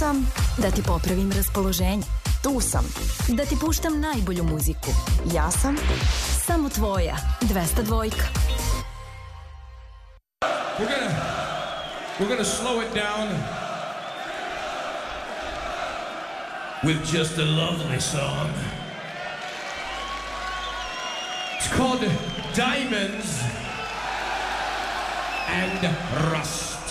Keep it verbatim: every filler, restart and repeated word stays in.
sam da ti popravim raspoloženje. Tu sam da ti puštam najbolju muziku. Ja sam samo tvoja dvesta dvojka. We're gonna, we're gonna slow it down with just a lovely song. It's called Diamonds and Rust.